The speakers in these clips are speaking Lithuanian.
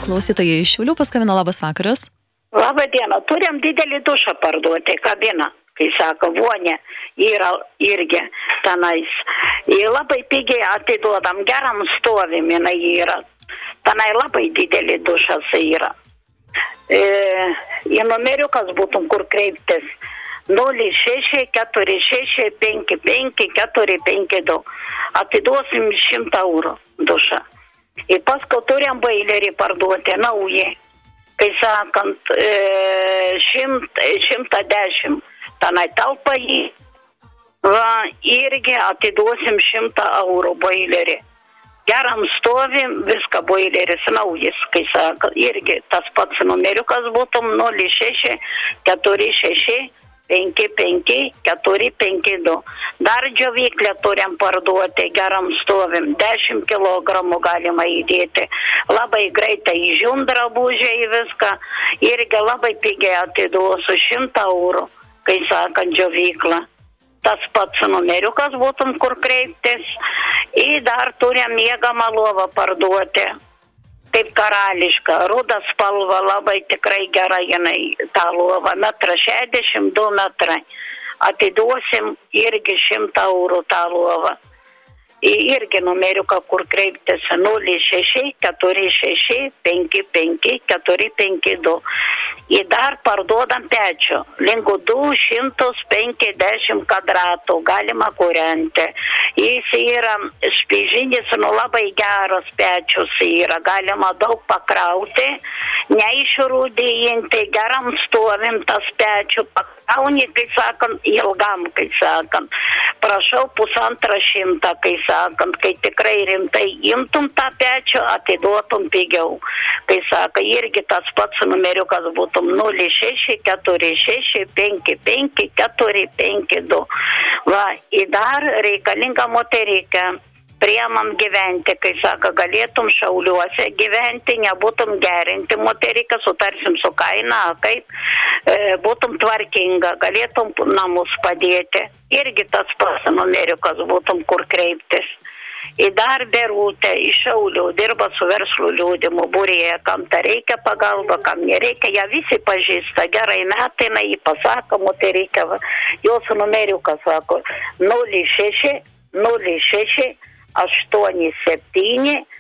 klausytojai iš Šiaulių paskambino, labas vakaras. Labą dieną, turim didelį dušą parduoti, kabiną, kai sako, vonė yra irgi tenais. Ir labai pigiai atiduodam, geram stovim jinai yra. Tenai labai didelį dušas yra. Į numeriukas būtum kur kreiptis. 06 46 55 452. Atiduosim 100 eurų dušą. Ir paskui turim bailerį parduoti, naują. Kai sakant, 110, tenai talpa jį, irgi atiduosim 100 eurų boilerį. Geram stovim, viską boileris naujas, kai sakant, irgi tas pats numeriukas būtum 06 46 55 452. Dar džiovyklę turim parduoti, geram stovim, 10 kilogramų galima įdėti. Labai greitai įžiūm drabužiai viską, irgi labai pigiai atiduosiu 100 eurų, kai sakant, džiovyklą. Tas pats numeriukas būtum kur kreiptis. Ir dar turim miegamą lovą parduoti. Taip karališka, ruda spalva, labai tikrai gera jinai, ta lova, 1,62 metrai. Atiduosim irgi 100 eurų tą lovą. Irgi numeriuką, kur kreiptis 06 46 55 452. Ir dar parduodam pečių, link 250 kvadratų, galima kūrenti. Jis yra špižinis, labai geras pečius yra, galima daug pakrauti, neišrūdėjinti, geram stovim tas pečių, pakrauni, kai sakant, ilgam, kai sakant. Prašau 150, kai sakant, kai tikrai rimtai imtum tą pečių, atiduotum pigiau. Kai saka, irgi tas pats numeriukas būtum 06 46 55 452. Va, ir dar reikalinga moterikę. Priemam gyventi, kai saka, galėtum Šiauliuose gyventi, nebūtum gerinti moteriką, sutarsim su kaina, kaip būtum tvarkinga, galėtum namus padėti. Irgi tas pats numeriukas būtum kur kreiptis. Ir dar Berūtė iš Šiaulių dirba su verslo liudimu būrėje, kam ta reikia pagalba, kam nereikia, ją visi pažįsta, gerai metai, jį pasako, moterikę, jos numeriukas sako 06 06 87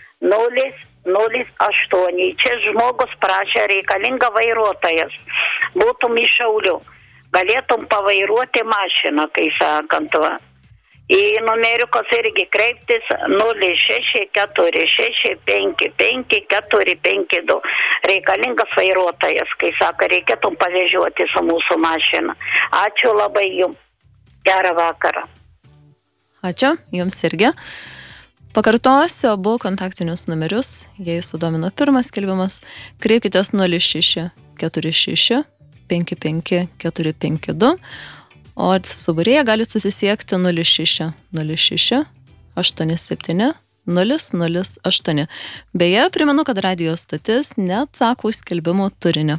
008. Čia žmogus prašė, reikalinga vairuotojas. Būtum iš Šiaulių. Galėtum pavairuoti mašiną, kai sakant. Va. Į numeriukas irgi kreiptis 06 46 55 452. Reikalingas vairuotojas, kai sako, reikėtum pavežioti su mūsų mašina. Ačiū labai jums. Gerą vakarą. Ačiū, jums irgi. Pakartosiu abu kontaktinius numerius, jei sudomino pirmas skelbimas, kreipkitės 06 46 55 452, o su būrėja galite susisiekti 06 06 87 008. Beje, primenu, kad radijo stotis neatsako už skelbimų turinį.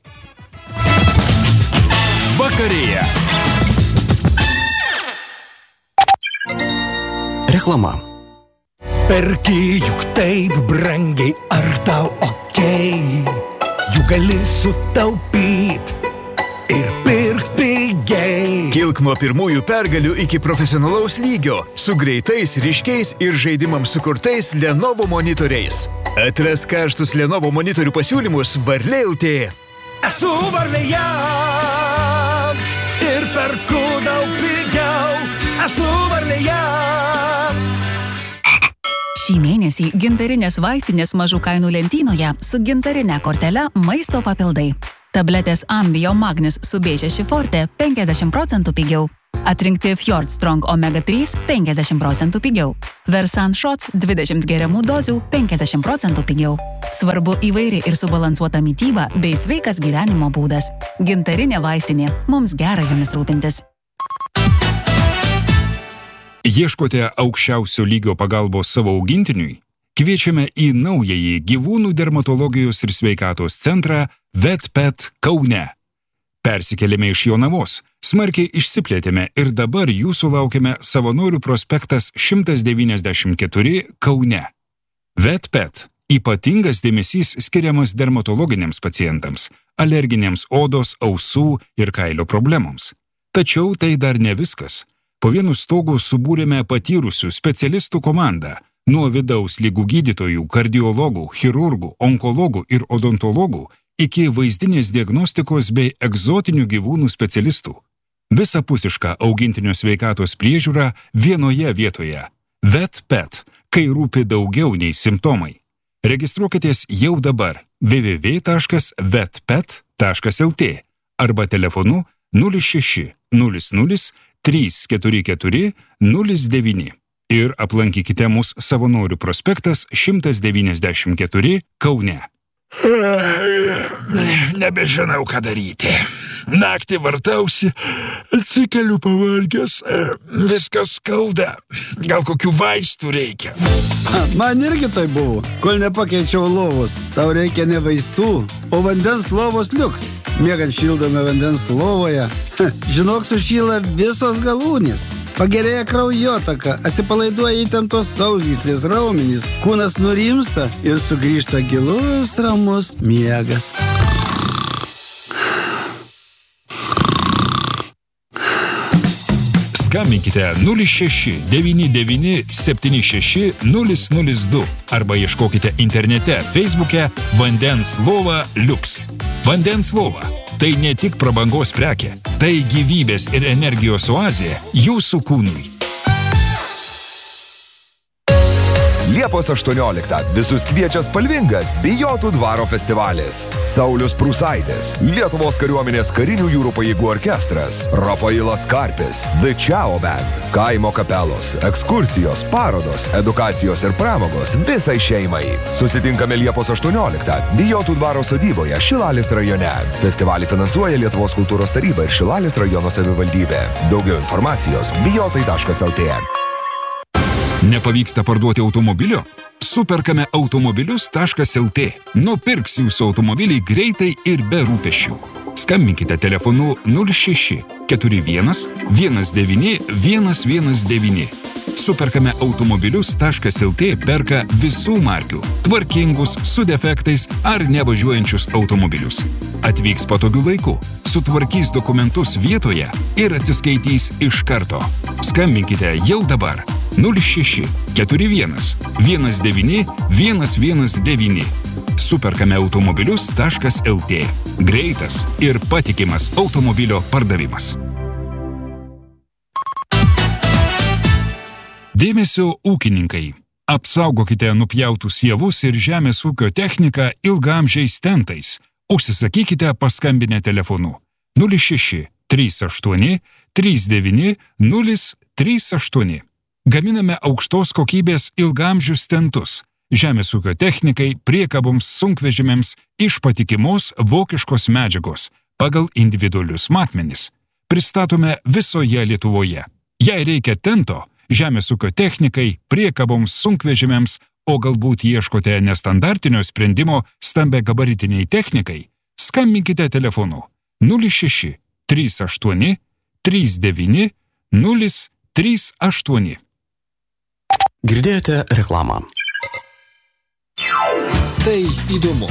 Vakarėje. Reklama. Perki juk taip brangiai, ar tau okei? Juk gali sutaupyt ir pirkt pigiai. Kilk nuo pirmųjų pergalių iki profesionalaus lygio su greitais, ryškiais ir žaidimams sukurtais Lenovo monitoriais. Atras karštus Lenovo monitorių pasiūlymus Varlė LT. Esu Varlėje ir perku daug pigiau. Esu Varlėje. Šį mėnesį gintarinės vaistinės mažų kainų lentynoje su gintarine kortele maisto papildai. Tabletės Ambio Magnis su B6 Forte 50% pigiau. Atrinkti Fjord Strong Omega 3 50% pigiau. Versan Shots 20 geriamų dozių 50% pigiau. Svarbu įvairi ir subalansuota mityba bei sveikas gyvenimo būdas. Gintarinė vaistinė. Mums gera jomis rūpintis. Ieškote aukščiausio lygio pagalbos savo augintiniui? Kviečiame į naująjį gyvūnų dermatologijos ir sveikatos centrą VetPet Kaune. Persikėlėme iš Jonavos, smarkiai išsiplėtėme ir dabar jūsų laukiame Savanorių prospektas 194 Kaune. VetPet Ypatingas dėmesys skiriamas dermatologiniams pacientams, alerginėms odos, ausų ir kailio problemoms. Tačiau tai dar ne viskas. Po vienu stogu subūrėme patyrusių specialistų komandą nuo vidaus ligų gydytojų, kardiologų, chirurgų, onkologų ir odontologų iki vaizdinės diagnostikos bei egzotinių gyvūnų specialistų. Visapusiška augintinio sveikatos priežiūra vienoje vietoje. VetPet, kai rūpi daugiau nei simptomai. Registruokitės jau dabar www.vetpet.lt arba telefonu 06 00 344 09 ir aplankykite mus Savanorių prospektas 194 Kaune. Nebežinau, ką daryti. Naktį vartausi, atsikeliu pavargęs, viskas skauda. Gal kokių vaistų reikia? Man irgi tai buvo, kol nepakeičiau lovos. Tau reikia ne vaistų, o vandens lovos liuks. Miegant šildome vandens lovoje. Žinok, sušyla visos galūnės. Pagerėja kraujotaka, atsipalaiduoja įtemptos sausgyslės raumenys, kūnas nurimsta ir sugrįžta gilus, ramus miegas. Skambinkite 06 99 76 002 arba ieškokite internete Facebook'e Vandens lova liuks. Vandens lova – tai ne tik prabangos prekė, tai gyvybės ir energijos oazė jūsų kūnui. Liepos 18 visus kviečia spalvingas Bijotų dvaro festivalis. Saulius Prūsaitis, Lietuvos kariuomenės karinių jūrų pajėgų orkestras, Rafailas Karpis, The Ciao Band, kaimo kapelos, ekskursijos, parodos, edukacijos ir pramogos visai šeimai. Susitinkame Liepos 18 Bijotų dvaro sodyboje Šilalės rajone. Festivalį finansuoja Lietuvos kultūros taryba ir Šilalės rajono savivaldybė. Daugiau informacijos bijotai.lt. Nepavyksta parduoti automobilio? Superkame automobilius.lt. Nupirks jūsų automobilį greitai ir be rūpesčių. Skambinkite telefonu 06 41 19 119. Superkame automobilius.lt perka visų markių, tvarkingus, su defektais ar nevažiuojančius automobilius. Atvyks patogiu laiku, sutvarkys dokumentus vietoje ir atsiskaitys iš karto. Skambinkite jau dabar 06 41 19 119. Superkame automobilius.lt. Greitas ir patikimas automobilio pardavimas. Dėmesio ūkininkai. Apsaugokite nupjautus javus ir žemės ūkio techniką ilgaamžiais tentais. Užsisakykite paskambinę telefonu 06 38 39 038. Gaminame aukštos kokybės ilgaamžius tentus. Žemės ūkio technikai, priekaboms, sunkvežimiams iš patikimos vokiškos medžiagos pagal individualius matmenis. Pristatome visoje Lietuvoje. Jei reikia tento, žemės ūkio technikai, priekaboms, sunkvežimiams, o galbūt ieškote nestandartinio sprendimo stambiagabaritiniai technikai, skambinkite telefonu 06 38 39 038. Girdėjote reklamą. Tai įdomu.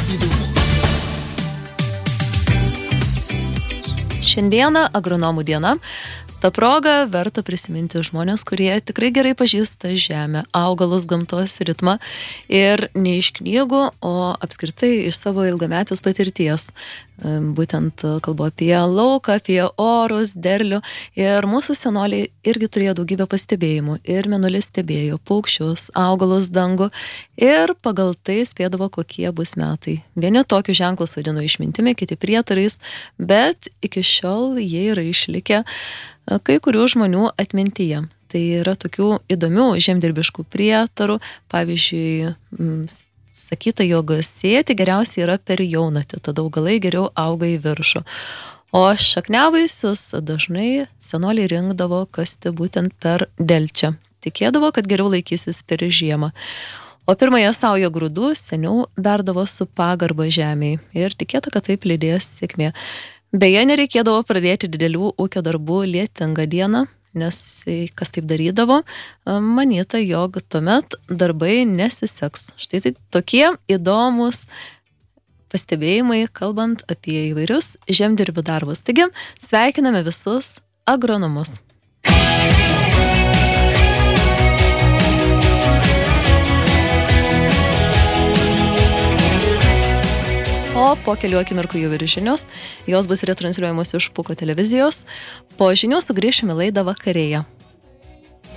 Šiandieną agronomų diena. Ta proga verta prisiminti žmonės, kurie tikrai gerai pažįsta žemę, augalus, gamtos ritmą ir ne iš knygų, o apskritai iš savo ilgametės patirties. Būtent kalbu apie lauką, apie orus, derlių ir mūsų senoliai irgi turėjo daugybę pastebėjimų ir mėnulį stebėjo paukščius, augalus, dangų ir pagal tai spėdavo, kokie bus metai. Vieni tokius ženklus vadino išmintimi, kiti prietarais, bet iki šiol jie yra išlikę kai kurių žmonių atmintyje. Tai yra tokių įdomių žemdirbiškų prietarų, pavyzdžiui, sakyta, jog sėti geriausiai yra per jaunatį, tada augalai geriau auga į viršų. O šakniavaisius dažnai senoliai rinkdavo kasti būtent per delčią. Tikėdavo, kad geriau laikysis per žiemą. O pirmąją saują grūdų seniau berdavo su pagarba žemei ir tikėta, kad taip lydės sėkmė. Beje, nereikėdavo pradėti didelių ūkio darbų lietingą dieną, nes kas taip darydavo, manyta, jog tuomet darbai nesiseks. Štai tai tokie įdomus pastebėjimai, kalbant apie įvairius žemdirbių darbus. Taigi, sveikiname visus agronomus. O po kelių akimirkų jau ir žinios, jos bus retransliuojamos iš Puko televizijos. Po žinių sugrįšime laidą Vakarėje.